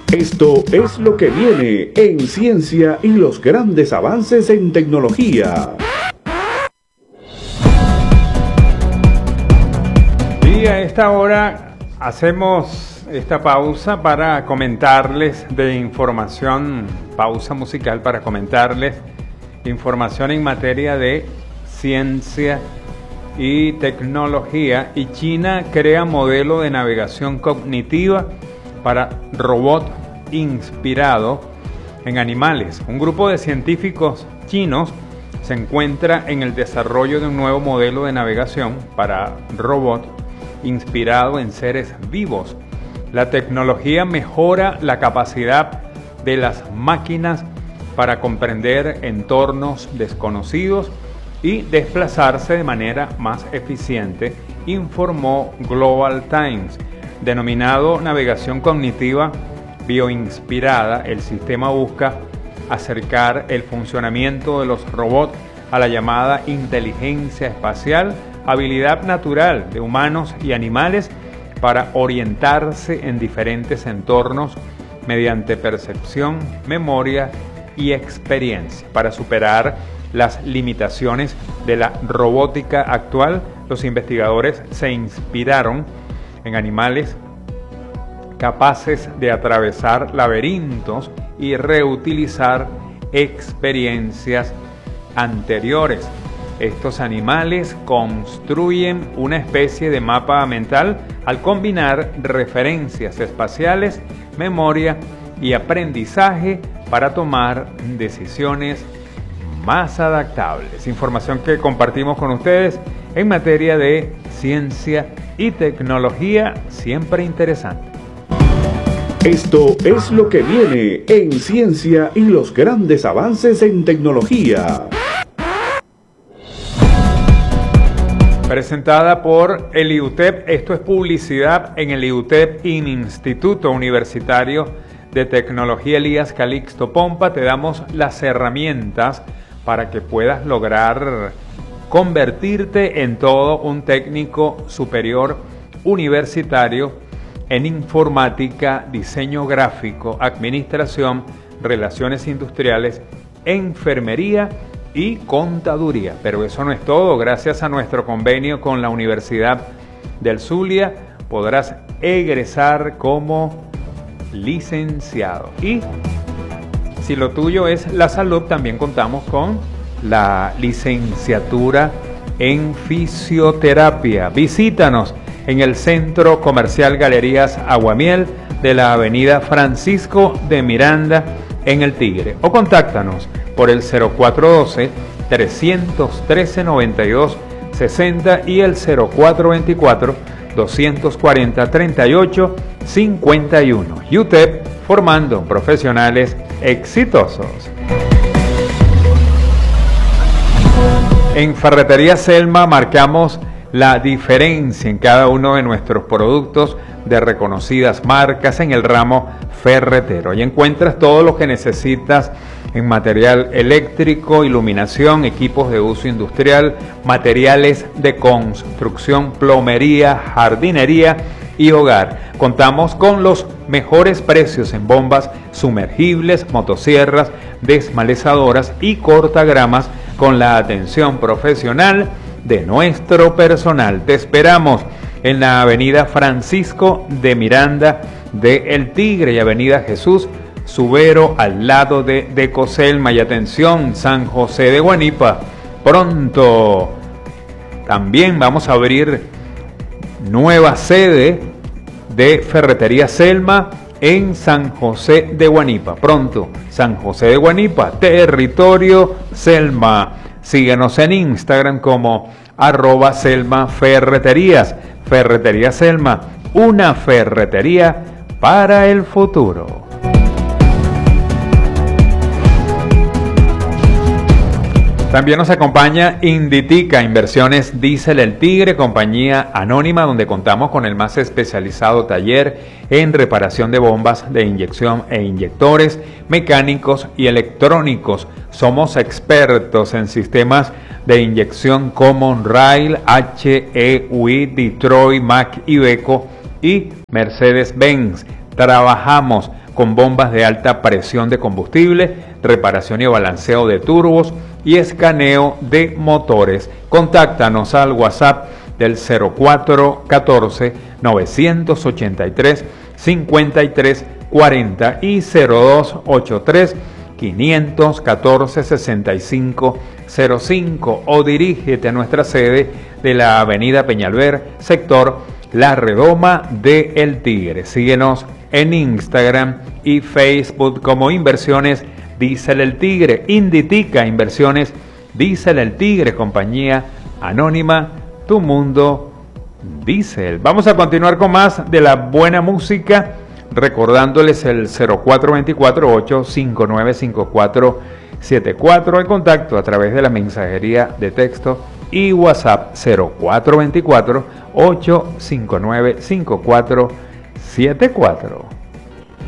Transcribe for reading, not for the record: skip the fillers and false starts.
Esto es lo que viene en ciencia y los grandes avances en tecnología. Y a esta hora hacemos esta pausa para comentarles de información, pausa musical para comentarles información en materia de ciencia y tecnología. Y China crea modelo de navegación cognitiva para robot inspirado en animales. Un grupo de científicos chinos se encuentra en el desarrollo de un nuevo modelo de navegación para robot inspirado en seres vivos. La tecnología mejora la capacidad de las máquinas para comprender entornos desconocidos y desplazarse de manera más eficiente, informó Global Times. Denominado navegación cognitiva bioinspirada, el sistema busca acercar el funcionamiento de los robots a la llamada inteligencia espacial, habilidad natural de humanos y animales para orientarse en diferentes entornos mediante percepción, memoria y experiencia. Para superar las limitaciones de la robótica actual, los investigadores se inspiraron en animales capaces de atravesar laberintos y reutilizar experiencias anteriores. Estos animales construyen una especie de mapa mental al combinar referencias espaciales, memoria y aprendizaje para tomar decisiones más adaptables. Información que compartimos con ustedes en materia de ciencia y tecnología, siempre interesante. Esto es lo que viene en ciencia y los grandes avances en tecnología. Presentada por el IUTEP, esto es publicidad en el IUTEP, Instituto Universitario de Tecnología Elías Calixto Pompa. Te damos las herramientas para que puedas lograr convertirte en todo un técnico superior universitario en informática, diseño gráfico, administración, relaciones industriales, enfermería y contaduría. Pero eso no es todo. Gracias a nuestro convenio con la Universidad del Zulia podrás egresar como licenciado. Y si lo tuyo es la salud, también contamos con la licenciatura en fisioterapia. Visítanos en el Centro Comercial Galerías Aguamiel de la Avenida Francisco de Miranda en El Tigre, o contáctanos por el 0412-313-9260 y el 0424-240-3851. UTEP, formando profesionales exitosos. En Ferretería Selma marcamos la diferencia en cada uno de nuestros productos de reconocidas marcas en el ramo ferretero. Ahí encuentras todo lo que necesitas en material eléctrico, iluminación, equipos de uso industrial, materiales de construcción, plomería, jardinería y hogar. Contamos con los mejores precios en bombas sumergibles, motosierras, desmalezadoras y cortagramas con la atención profesional de nuestro personal. Te esperamos en la avenida Francisco de Miranda de El Tigre y avenida Jesús Subero al lado de Decoselma. Y atención, San José de Guanipa, pronto también vamos a abrir nueva sede de Ferretería Selma en San José de Guanipa. Pronto, San José de Guanipa, territorio Selma. Síguenos en Instagram como @selmaferreterías. Ferretería Selma, una ferretería para el futuro. También nos acompaña Inditica, Inversiones Diesel El Tigre, compañía anónima donde contamos con el más especializado taller en reparación de bombas de inyección e inyectores mecánicos y electrónicos. Somos expertos en sistemas de inyección Common Rail, HEUI, Detroit, Mac, Iveco y Mercedes-Benz. Trabajamos con bombas de alta presión de combustible, reparación y balanceo de turbos y escaneo de motores. Contáctanos al WhatsApp del 0414-983-5340 y 0283-514-6505 o dirígete a nuestra sede de la avenida Peñalver, sector La Redoma de El Tigre. Síguenos en Instagram y Facebook como Inversiones Diesel El Tigre, Inditica Inversiones Diesel El Tigre, compañía anónima, tu mundo Diesel. Vamos a continuar con más de la buena música, recordándoles el 0424-859-5474, el contacto a través de la mensajería de texto y WhatsApp 0424-859-5474.